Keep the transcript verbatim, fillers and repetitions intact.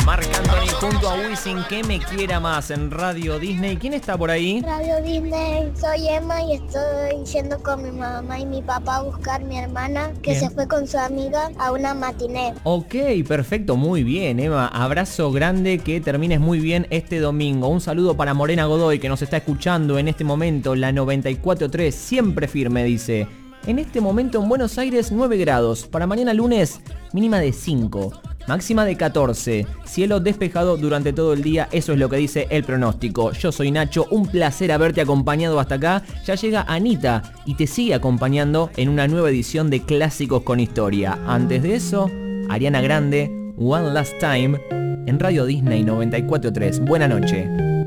Marc Anthony junto a Wisin, que me quiera más en Radio Disney. ¿Quién está por ahí? Radio Disney, soy Emma y estoy yendo con mi mamá y mi papá a buscar a mi hermana que Bien. se fue con su amiga a una matiné. Ok, perfecto, muy bien, Emma. Abrazo grande, que termines muy bien este domingo. Un saludo para Morena Godoy, que nos está escuchando en este momento, la noventa y cuatro punto tres, siempre firme, dice. En este momento en Buenos Aires, nueve grados. Para mañana lunes, mínima de cinco. Máxima de catorce. Cielo despejado durante todo el día. Eso es lo que dice el pronóstico. Yo soy Nacho. Un placer haberte acompañado hasta acá. Ya llega Anita y te sigue acompañando en una nueva edición de Clásicos con Historia. Antes de eso, Ariana Grande, One Last Time, en Radio Disney noventa y cuatro punto tres. Buena noche.